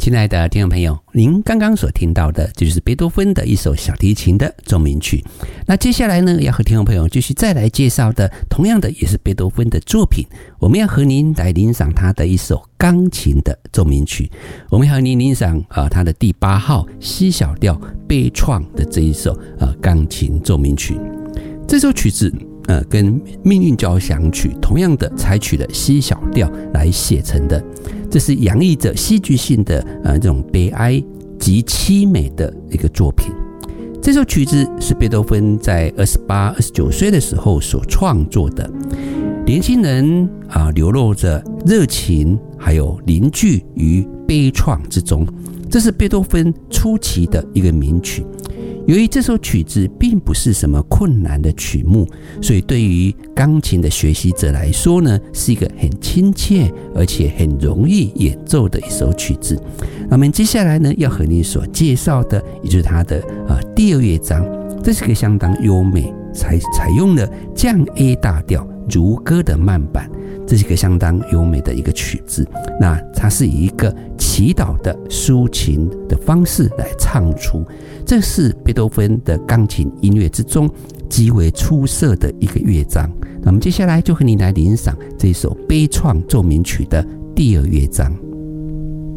亲爱的听众朋友，您刚刚所听到的就是贝多芬的一首小提琴的奏鸣曲。那接下来呢，要和听众朋友继续再来介绍的，同样的也是贝多芬的作品，我们要和您来欣赏他的一首钢琴的奏鸣曲。我们要和您欣赏他的第8号 C 小调悲怆的这一首钢琴奏鸣曲。这首曲子跟命运交响曲同样的采取了 C 小调来写成的，这是洋溢着戏剧性的这种悲哀及凄美的一个作品。这首曲子是贝多芬在28、29岁的时候所创作的。年轻人流露着热情还有凝聚于悲怆之中，这是贝多芬初期的一个名曲。由于这首曲子并不是什么困难的曲目，所以对于钢琴的学习者来说呢，是一个很亲切而且很容易演奏的一首曲子。那么接下来呢，要和你所介绍的也就是它的第2乐章，这是个相当优美，采用了降 A 大调如歌的慢板，这是一个相当优美的一个曲子。那它是以一个祈祷的抒情的方式来唱出，这是贝多芬的钢琴音乐之中极为出色的一个乐章。那么接下来就和你来欣赏这首悲怆奏鸣曲的第2乐章。